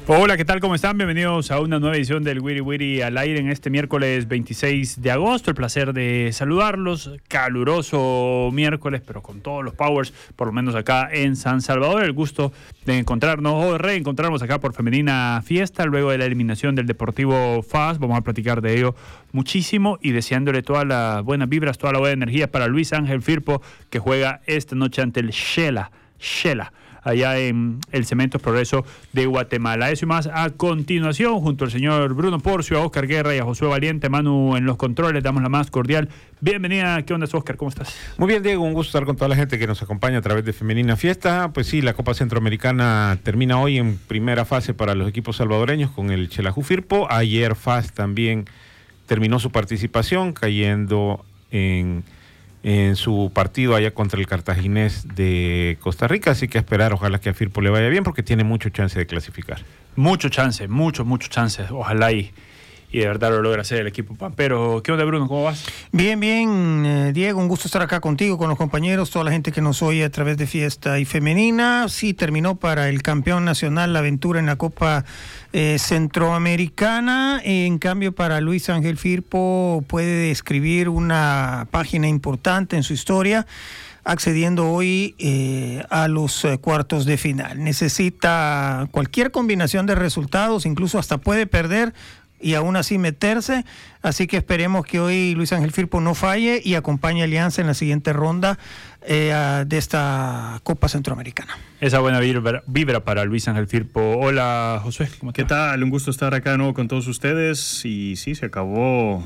Hola, ¿qué tal? ¿Cómo están? Bienvenidos a una nueva edición del Wiri Wiri al aire en este miércoles 26 de agosto. El placer de saludarlos. Caluroso miércoles, pero con todos los powers, por lo menos acá en San Salvador. El gusto de encontrarnos o de reencontrarnos acá por Femenina Fiesta, luego de la eliminación del Deportivo FAS. Vamos a platicar de ello muchísimo y deseándole todas las buenas vibras, toda la buena energía para Luis Ángel Firpo, que juega esta noche ante el Shela, allá en el Cementos Progreso de Guatemala. Eso y más a continuación, junto al señor Bruno Porcio, a Oscar Guerra y a Josué Valiente, Manu en los controles. Damos la más cordial bienvenida. ¿Qué onda, Oscar? ¿Cómo estás? Muy bien, Diego, un gusto estar con toda la gente que nos acompaña a través de Femenina Fiesta. Pues sí, la Copa Centroamericana termina hoy en primera fase para los equipos salvadoreños con el Xelajú Firpo. Ayer FAS también terminó su participación cayendo en su partido allá contra el Cartaginés de Costa Rica, así que a esperar, ojalá que a Firpo le vaya bien porque tiene mucho chance de clasificar. Mucho chance, mucho chance, ojalá y de verdad lo logra hacer el equipo pampero. ¿Qué onda, Bruno? ¿Cómo vas? Bien, Diego, un gusto estar acá contigo, con los compañeros, toda la gente que nos oye a través de Fiesta y Femenina. Sí, terminó para el campeón nacional la aventura en la Copa Centroamericana. En cambio, para Luis Ángel Firpo puede escribir una página importante en su historia, accediendo hoy a los cuartos de final. Necesita cualquier combinación de resultados, incluso hasta puede perder y aún así meterse, así que esperemos que hoy Luis Ángel Firpo no falle y acompañe a Alianza en la siguiente ronda de esta Copa Centroamericana. Esa buena vibra para Luis Ángel Firpo. Hola, Josué, ¿cómo estás? ¿Qué tal? Un gusto estar acá de nuevo con todos ustedes. Y sí, se acabó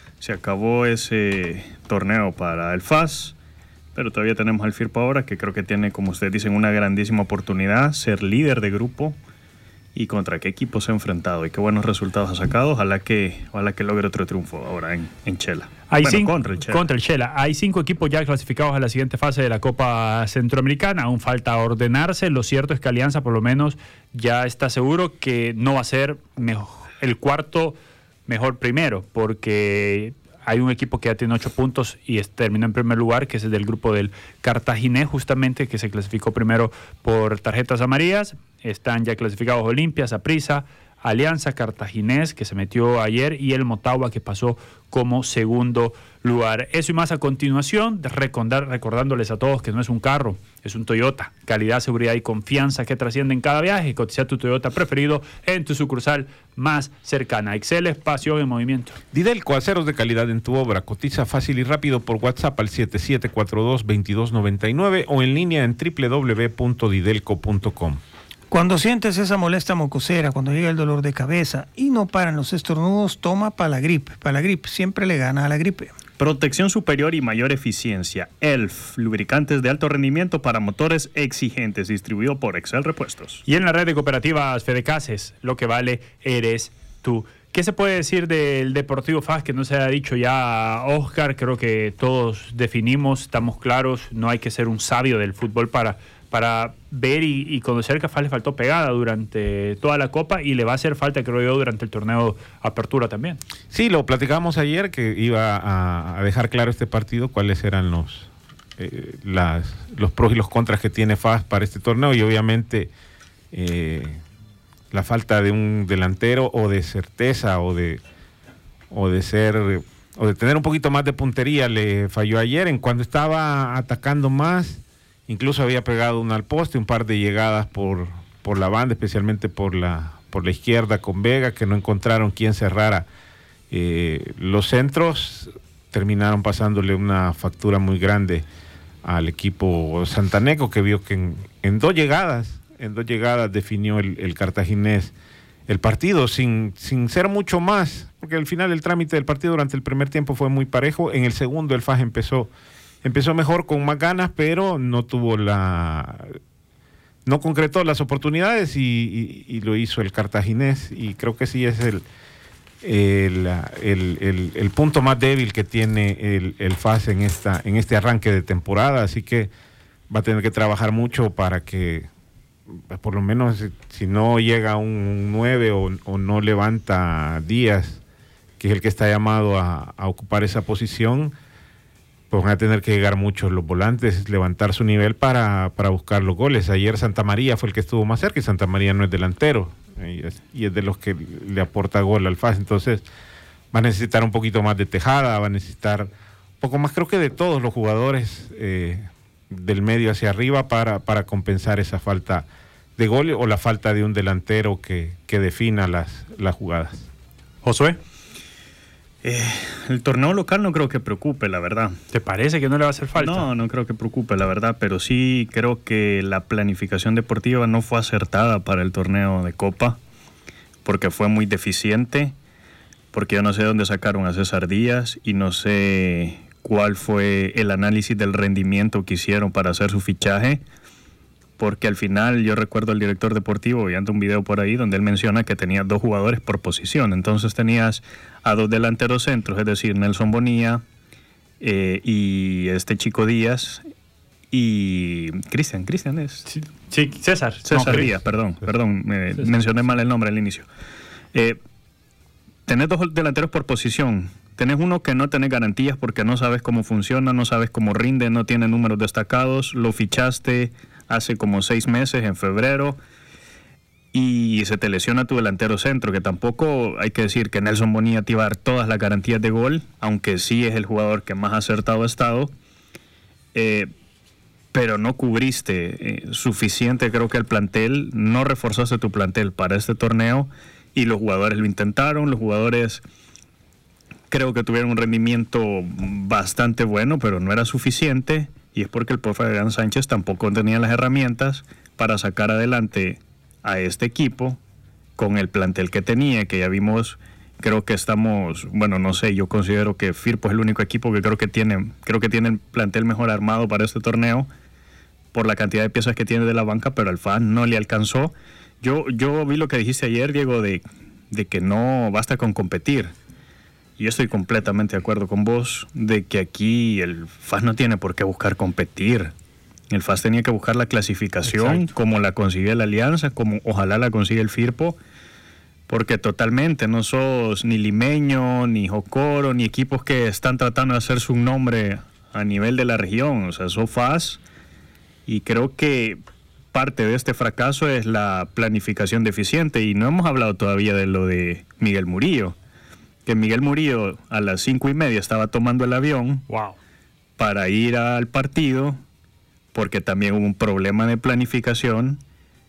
ese torneo para el FAS, pero todavía tenemos al Firpo ahora, que creo que tiene, como ustedes dicen, una grandísima oportunidad, ser líder de grupo. Y contra qué equipo se ha enfrentado y qué buenos resultados ha sacado. Ojalá que logre otro triunfo ahora en Xela. Contra el Xela. Hay 5 equipos ya clasificados a la siguiente fase de la Copa Centroamericana. Aún falta ordenarse. Lo cierto es que Alianza por lo menos ya está seguro que no va a ser el cuarto mejor primero, porque hay un equipo que ya tiene 8 puntos y terminó en primer lugar, que es el del grupo del Cartaginés, justamente, que se clasificó primero por tarjetas amarillas. Están ya clasificados Olimpia, Saprissa, Alianza, Cartaginés, que se metió ayer, y el Motagua, que pasó como segundo lugar. Eso y más a continuación, recordándoles a todos que no es un carro, es un Toyota. Calidad, seguridad y confianza que trascienden cada viaje. Cotiza tu Toyota preferido en tu sucursal más cercana. Excel, pasión en movimiento. Didelco, aceros de calidad en tu obra. Cotiza fácil y rápido por WhatsApp al 7742-2299 o en línea en www.didelco.com. Cuando sientes esa molesta mocosera, cuando llega el dolor de cabeza y no paran los estornudos, toma Palagrip. Palagrip siempre le gana a la gripe. Protección superior y mayor eficiencia. ELF, lubricantes de alto rendimiento para motores exigentes, distribuido por Excel Repuestos. Y en la red de cooperativas Fedecases, lo que vale eres tú. ¿Qué se puede decir del Deportivo FAS que no se ha dicho ya, Oscar? Creo que todos definimos, estamos claros, no hay que ser un sabio del fútbol para ver y conocer que a FAS le faltó pegada durante toda la Copa y le va a hacer falta, creo yo, durante el torneo Apertura también. Sí, lo platicamos ayer, que iba a dejar claro este partido cuáles eran los pros y los contras que tiene FAS para este torneo, y obviamente la falta de un delantero o de certeza o de tener un poquito más de puntería le falló ayer. En cuando estaba atacando más, incluso había pegado una al poste, un par de llegadas por la banda, especialmente por la izquierda con Vega, que no encontraron quién cerrara los centros. Terminaron pasándole una factura muy grande al equipo santaneco, que vio que en dos llegadas definió el Cartaginés el partido sin ser mucho más, porque al final el trámite del partido durante el primer tiempo fue muy parejo. En el segundo el FAS empezó mejor, con más ganas, pero no concretó las oportunidades y lo hizo el Cartaginés, y creo que sí es el punto más débil que tiene el FAS en este arranque de temporada, así que va a tener que trabajar mucho para que por lo menos, si no llega a un 9 o no levanta Díaz, que es el que está llamado a ocupar esa posición, pues van a tener que llegar muchos los volantes, levantar su nivel para buscar los goles. Ayer Santa María fue el que estuvo más cerca, y Santa María no es delantero. y es de los que le aporta gol al FAS. Entonces va a necesitar un poquito más de Tejada, va a necesitar un poco más, creo que de todos los jugadores del medio hacia arriba para compensar esa falta de gol o la falta de un delantero que defina las jugadas. Josué, el torneo local no creo que preocupe, la verdad. ¿te parece que no le va a hacer falta? No creo que preocupe, la verdad, pero sí creo que la planificación deportiva no fue acertada para el torneo de Copa, porque fue muy deficiente, porque yo no sé dónde sacaron a César Díaz y no sé cuál fue el análisis del rendimiento que hicieron para hacer su fichaje, porque al final yo recuerdo al director deportivo viendo un video por ahí donde él menciona que tenía 2 jugadores por posición. Entonces tenías a 2 delanteros centros, es decir, Nelson Bonilla y este chico Díaz y Cristian es... Sí, César Díaz, perdón, mencioné mal el nombre al inicio. Tenés 2 delanteros por posición. Tenés uno que no tenés garantías porque no sabes cómo funciona, no sabes cómo rinde, no tiene números destacados, lo fichaste hace como 6 meses, en febrero, y se te lesiona tu delantero centro, que tampoco hay que decir que Nelson Bonilla te iba a dar todas las garantías de gol, aunque sí es el jugador que más acertado ha estado, pero no cubriste suficiente, creo que el plantel, no reforzaste tu plantel para este torneo, y los jugadores lo intentaron, los jugadores creo que tuvieron un rendimiento bastante bueno, pero no era suficiente, y es porque el profe Adrián Sánchez tampoco tenía las herramientas para sacar adelante a este equipo con el plantel que tenía, que ya vimos. Creo que estamos, bueno, no sé, yo considero que Firpo es el único equipo que creo que tiene el plantel mejor armado para este torneo por la cantidad de piezas que tiene de la banca, pero al FAS no le alcanzó. Yo vi lo que dijiste ayer, Diego, de que no basta con competir. Yo estoy completamente de acuerdo con vos de que aquí el FAS no tiene por qué buscar competir. El FAS tenía que buscar la clasificación. Exacto. Como la consigue la Alianza, como ojalá la consigue el Firpo, porque totalmente no sos ni Limeño, ni Jocoro, ni equipos que están tratando de hacerse un nombre a nivel de la región. O sea, sos FAS, y creo que parte de este fracaso es la planificación deficiente, y no hemos hablado todavía de lo de Miguel Murillo. Que Miguel Murillo a las 5:30 estaba tomando el avión para ir al partido, porque también hubo un problema de planificación.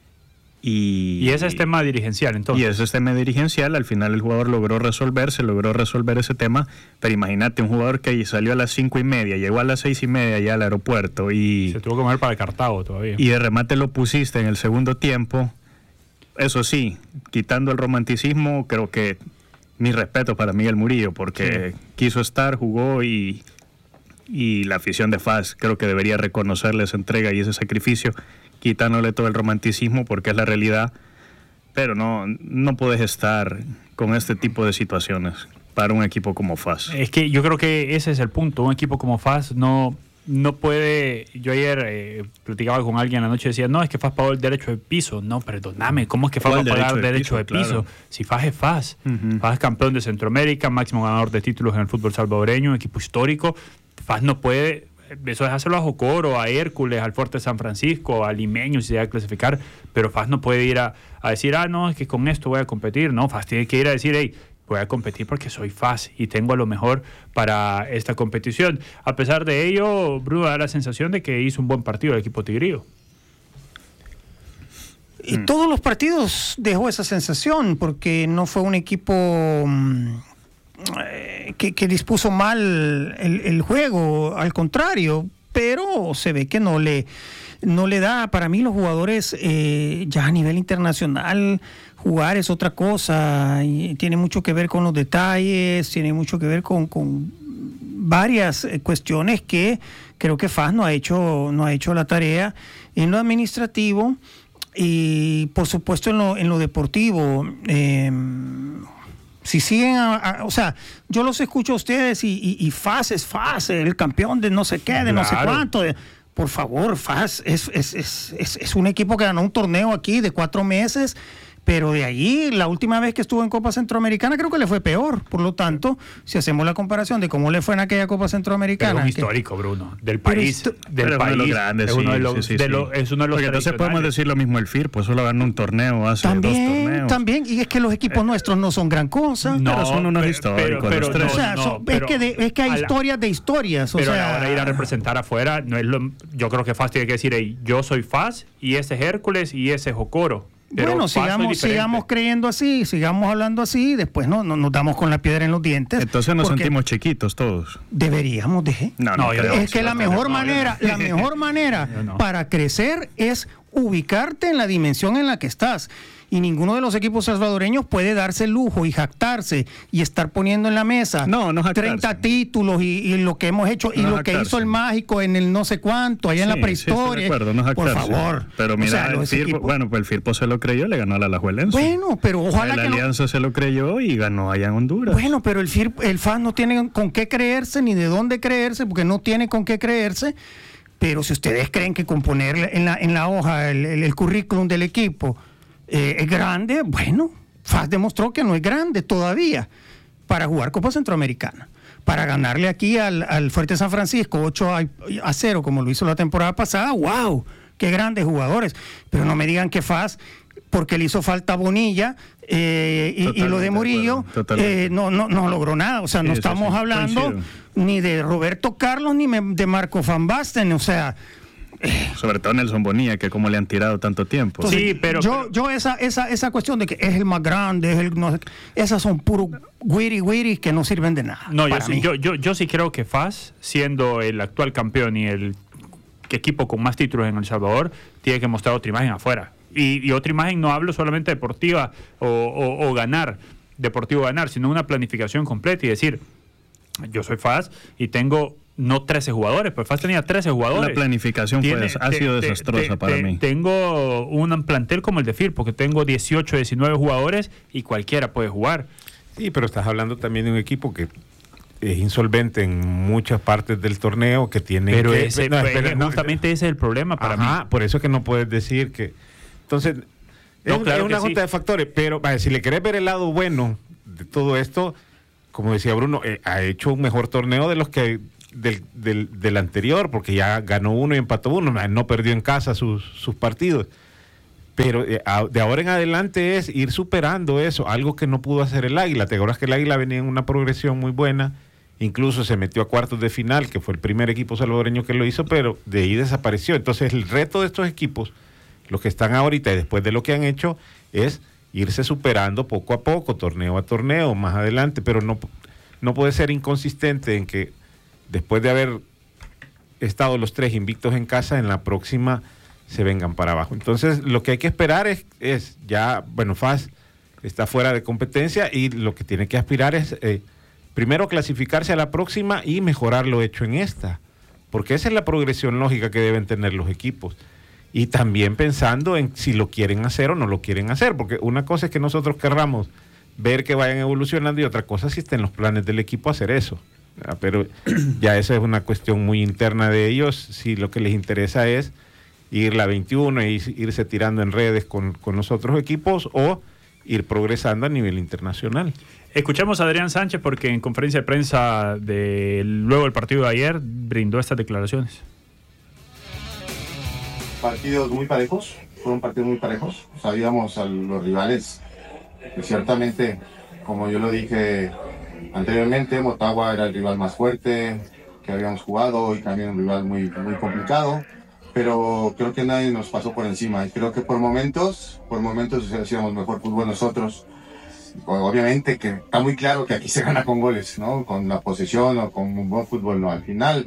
Y ese es tema dirigencial, entonces. Y ese es tema dirigencial. Al final el jugador logró resolver ese tema, pero imagínate un jugador que salió a las 5:30, llegó a las 6:30 ya al aeropuerto y se tuvo que mover para Cartago todavía. Y de remate lo pusiste en el segundo tiempo. Eso sí, quitando el romanticismo, creo que mi respeto para Miguel Murillo, porque quiso estar, jugó, y la afición de FAS creo que debería reconocerle esa entrega y ese sacrificio, quitándole todo el romanticismo, porque es la realidad. Pero no puedes estar con este tipo de situaciones para un equipo como FAS. Es que yo creo que ese es el punto. Un equipo como FAS no puede. Yo ayer platicaba con alguien anoche y decía, no, es que FAS pagó el derecho de piso. No, perdóname, ¿cómo es que FAS va a pagar derecho de piso? Claro. Si FAS es FAS. FAS es campeón de Centroamérica, máximo ganador de títulos en el fútbol salvadoreño, un equipo histórico. FAS no puede, eso es hacerlo a Jocoro, a Hércules, al Fuerte San Francisco, a Limeño si se va a clasificar, pero FAS no puede ir a decir, no, es que con esto voy a competir. No, FAS tiene que ir a decir, hey, voy a competir porque soy FAS y tengo a lo mejor para esta competición. A pesar de ello, Bruno da la sensación de que hizo un buen partido el equipo tigrillo. Y todos los partidos dejó esa sensación, porque no fue un equipo que dispuso mal el juego, al contrario, pero se ve que no le da. Para mí los jugadores ya a nivel internacional jugar es otra cosa, y tiene mucho que ver con los detalles, tiene mucho que ver con varias cuestiones que creo que FAS no ha hecho la tarea en lo administrativo y por supuesto en lo deportivo. Si siguen, o sea, yo los escucho a ustedes y FAS es FAS, el campeón de no sé qué, de no sé cuánto. Por favor, FAS es un equipo que ganó un torneo aquí de 4 meses, pero de ahí, la última vez que estuvo en Copa Centroamericana creo que le fue peor. Por lo tanto, si hacemos la comparación de cómo le fue en aquella Copa Centroamericana... Pero un histórico, Bruno, del país. Del país. Uno de los grandes, es uno de los, sí. es uno de los Porque entonces podemos decir lo mismo el FIRPO, solo ganó un torneo hace 2 torneos. También, y es que los equipos nuestros no son gran cosa. No, pero son unos históricos los tres. O sea, es que hay historias de historias. Pero o sea, a la hora de ir a representar afuera, no es yo creo que FAS tiene que decir, hey, yo soy FAS y ese es Hércules y ese es Jocoro. Pero bueno, sigamos creyendo así, sigamos hablando así, después no nos damos con la piedra en los dientes. Entonces nos sentimos chiquitos todos. Deberíamos de. No, es que la mejor manera para crecer es ubicarte en la dimensión en la que estás. Y ninguno de los equipos salvadoreños puede darse el lujo y jactarse y estar poniendo en la mesa 30 títulos y lo que hemos hecho y lo que hizo el Mágico en el no sé cuánto, allá en la prehistoria. Por favor. Pero mira, el FIRPO se lo creyó, le ganó a la Alajuelense. Bueno, pero ojalá la Alianza se lo creyó y ganó allá en Honduras. Bueno, pero el FAS no tiene con qué creerse ni de dónde creerse, porque no tiene con qué creerse. Pero si ustedes creen que con poner en la hoja el currículum del equipo es grande, bueno, FAS demostró que no es grande todavía para jugar Copa Centroamericana. Para ganarle aquí al Fuerte San Francisco 8-0, como lo hizo la temporada pasada, ¡wow! ¡Qué grandes jugadores! Pero no me digan que FAS, porque le hizo falta Bonilla y lo de Murillo, no logró nada. O sea, no estamos hablando ni de Roberto Carlos ni de Marco Van Basten, o sea... Sobre todo Nelson Bonilla, que como le han tirado tanto tiempo. Entonces, sí, pero esa cuestión de que es el más grande, esas son puros guiri que no sirven de nada. No, yo sí creo que FAS, siendo el actual campeón y el equipo con más títulos en El Salvador, tiene que mostrar otra imagen afuera. Y otra imagen, no hablo solamente deportiva o ganar, deportivo ganar, sino una planificación completa y decir, yo soy FAS y tengo... no 13 jugadores, pues FAS tenía 13 jugadores. La planificación ha sido desastrosa para mí. Tengo un plantel como el de FIRPO, porque tengo 18, 19 jugadores y cualquiera puede jugar. Sí, pero estás hablando también de un equipo que es insolvente en muchas partes del torneo, que tiene... Pero justamente ese es el problema para mí. Por eso es que no puedes decir que... Entonces, es una junta de factores, pero si le querés ver el lado bueno de todo esto, como decía Bruno, ha hecho un mejor torneo de los que... Del anterior, porque ya ganó uno y empató uno, no perdió en casa sus partidos, pero de ahora en adelante es ir superando eso, algo que no pudo hacer el Águila. Te acuerdas que el Águila venía en una progresión muy buena, incluso se metió a cuartos de final, que fue el primer equipo salvadoreño que lo hizo, pero de ahí desapareció. Entonces el reto de estos equipos, los que están ahorita y después de lo que han hecho, es irse superando poco a poco, torneo a torneo, más adelante, pero no puede ser inconsistente en que después de haber estado los 3 invictos en casa, en la próxima se vengan para abajo. Entonces, lo que hay que esperar es ya, bueno, FAS está fuera de competencia y lo que tiene que aspirar es, primero, clasificarse a la próxima y mejorar lo hecho en esta, porque esa es la progresión lógica que deben tener los equipos. Y también pensando en si lo quieren hacer o no lo quieren hacer, porque una cosa es que nosotros querramos ver que vayan evolucionando y otra cosa si está en los planes del equipo hacer eso. Pero ya esa es una cuestión muy interna de ellos. Si lo que les interesa es ir la 21 e irse tirando en redes con los otros equipos o ir progresando a nivel internacional. Escuchamos a Adrián Sánchez porque en conferencia de prensa luego del partido de ayer brindó estas declaraciones. Partidos muy parejos, fueron partidos muy parejos. Sabíamos a los rivales que ciertamente, como yo lo dije anteriormente, Motagua era el rival más fuerte que habíamos jugado y también un rival muy complicado, pero creo que nadie nos pasó por encima y creo que por momentos hacíamos mejor fútbol nosotros. Obviamente que está muy claro que aquí se gana con goles, ¿no? Con la posesión o con un buen fútbol, no. Al final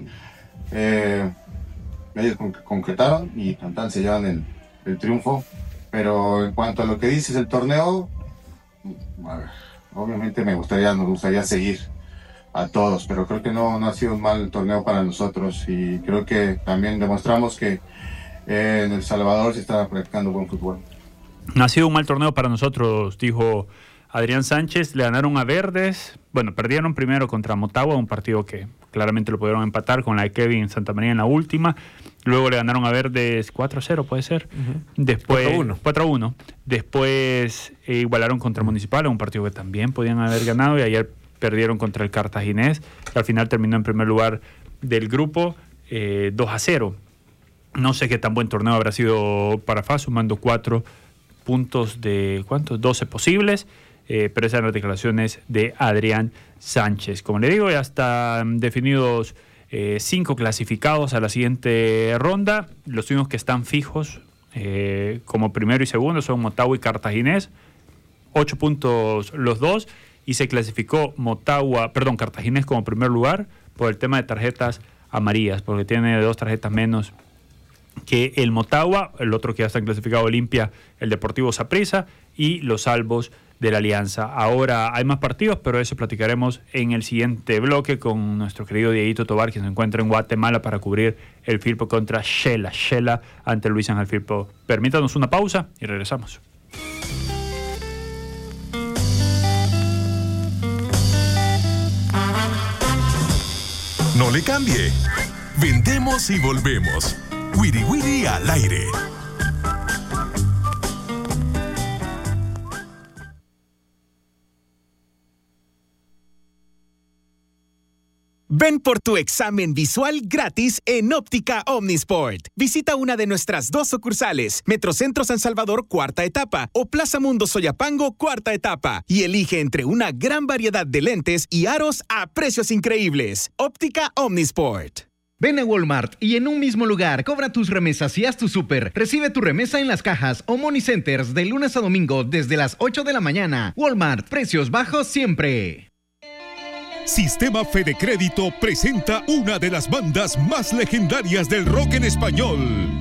ellos concretaron y tan se llevan el triunfo, pero en cuanto a lo que dices del torneo, a ver, obviamente nos gustaría seguir a todos, pero creo que no ha sido un mal torneo para nosotros y creo que también demostramos que en El Salvador se está practicando buen fútbol. No ha sido un mal torneo para nosotros, dijo Adrián Sánchez. Le ganaron a Verdes, bueno, perdieron primero contra Motagua, un partido que claramente lo pudieron empatar con la de Kevin Santamaría en la última. Luego le ganaron a Verdes 4-0, puede ser. Después 4-1. Después igualaron contra Municipal, un partido que también podían haber ganado, y ayer perdieron contra el Cartaginés, que al final terminó en primer lugar del grupo 2-0. No sé qué tan buen torneo habrá sido para FAS, sumando 4 puntos de, ¿cuántos? 12 posibles, pero esas eran las declaraciones de Adrián Sánchez. Como le digo, ya están definidos 5 clasificados a la siguiente ronda. Los únicos que están fijos como primero y segundo son Motagua y Cartaginés, 8 puntos los dos, y se clasificó Cartaginés como primer lugar por el tema de tarjetas amarillas, porque tiene 2 tarjetas menos que el Motagua. El otro que ya está clasificado, Olimpia, el Deportivo Saprissa y los Salvos de la Alianza. Ahora hay más partidos, pero eso platicaremos en el siguiente bloque con nuestro querido Dieguito Tobar, que se encuentra en Guatemala para cubrir el Firpo contra Shela ante Luis Ángel Firpo. Permítanos una pausa y regresamos. No le cambie. Vendemos y volvemos. Wiri Wiri al aire. Ven por tu examen visual gratis en Óptica Omnisport. Visita una de nuestras 2 sucursales, Metrocentro San Salvador, cuarta etapa, o Plaza Mundo Soyapango, cuarta etapa, y elige entre una gran variedad de lentes y aros a precios increíbles. Óptica Omnisport. Ven a Walmart y en un mismo lugar cobra tus remesas y haz tu súper. Recibe tu remesa en las cajas o money centers de lunes a domingo desde las 8 de la mañana. Walmart, precios bajos siempre. Sistema Fede Crédito presenta una de las bandas más legendarias del rock en español.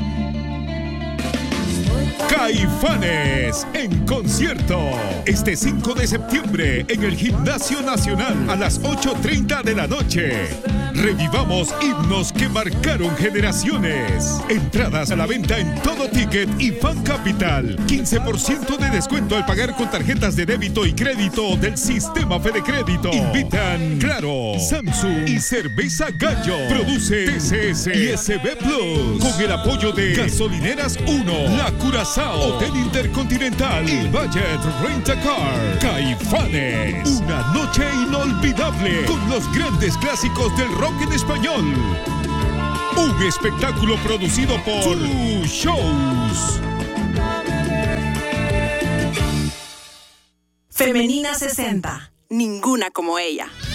Caifanes en concierto este 5 de septiembre en el Gimnasio Nacional a las 8:30 de la noche. Revivamos himnos que marcaron generaciones. Entradas a la venta en Todo Ticket y Fan Capital. 15% de descuento al pagar con tarjetas de débito y crédito del Sistema Fede Crédito. Invitan Claro, Samsung y Cerveza Gallo. Produce TCS y SB Plus. Con el apoyo de Gasolineras 1, La Curazao, Hotel Intercontinental y Budget Rent-A-Car. Caifanes, una noche inolvidable con los grandes clásicos del rock en español. Un espectáculo producido por Two Shows. Femenina 60. Ninguna como ella.